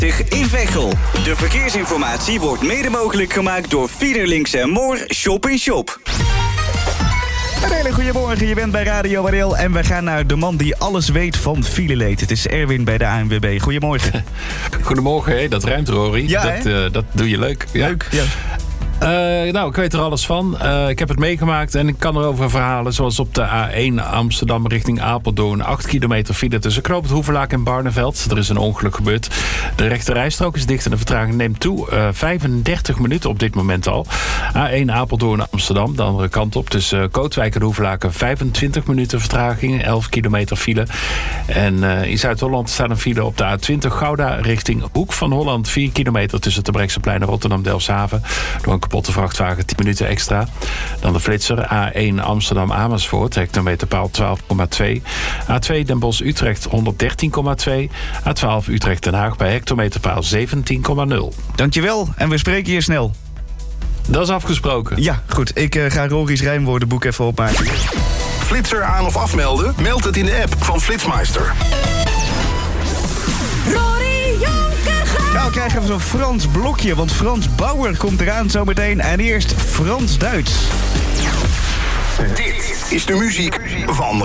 in Veghel. De verkeersinformatie wordt mede mogelijk gemaakt door Fiederlinks & Moor Shop in Shop. Een hele goede morgen, je bent bij Radio Waddeel en we gaan naar de man die alles weet van fileleed. Het is Erwin bij de ANWB. Goedemorgen. Goedemorgen, hè? Dat ruimt, Rory. Ja, dat doe je leuk. Ja. Leuk, ja. Nou, ik weet er alles van. Ik heb het meegemaakt en ik kan erover verhalen. Zoals op de A1 Amsterdam richting Apeldoorn. 8 kilometer file tussen Knoop het Hoevelaak en Barneveld. Er is een ongeluk gebeurd. De rechte rijstrook is dicht en de vertraging neemt toe. 35 minuten op dit moment al. A1 Apeldoorn Amsterdam, de andere kant op. Tussen Kootwijk en Hoevelaken 25 minuten vertraging. 11 kilometer file. En in Zuid-Holland staat een file op de A20 Gouda richting Hoek van Holland. 4 kilometer tussen de Brechtseplein en Rotterdam-Delfshaven. Door een kapotte vrachtwagen 10 minuten extra. Dan de flitser A1 Amsterdam-Amersfoort, hectometerpaal 12,2. A2 Den Bosch-Utrecht 113,2. A12 Utrecht-Den Haag bij hectometerpaal 17,0. Dankjewel en we spreken je snel. Dat is afgesproken. Ja, goed. Ik ga Rory's rijmwoordenboek even opmaken. Flitser aan of afmelden? Meld het in de app van Flitsmeister. Nou, we krijgen even zo'n Frans blokje, want Frans Bauer komt eraan zometeen. En eerst Frans-Duits. Dit is de muziek van